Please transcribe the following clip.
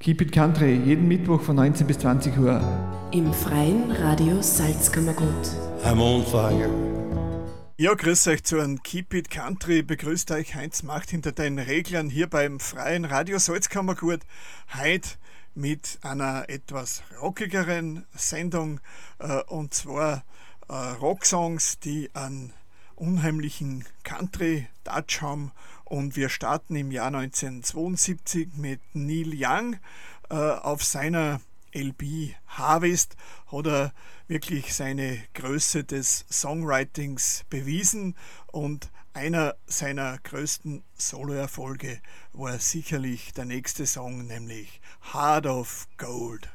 Keep It Country, jeden Mittwoch von 19 bis 20 Uhr. Im freien Radio Salzkammergut. I'm on fire. Ja, grüß euch zu einem Keep It Country. Begrüßt euch Heinz Macht hinter den Reglern hier beim freien Radio Salzkammergut. Heute mit einer etwas rockigeren Sendung und zwar Rocksongs, die einen unheimlichen Country-Touch haben. Und wir starten im Jahr 1972 mit Neil Young. Auf seiner LP Harvest hat er wirklich seine Größe des Songwritings bewiesen und einer seiner größten Soloerfolge war sicherlich der nächste Song, nämlich Heart of Gold.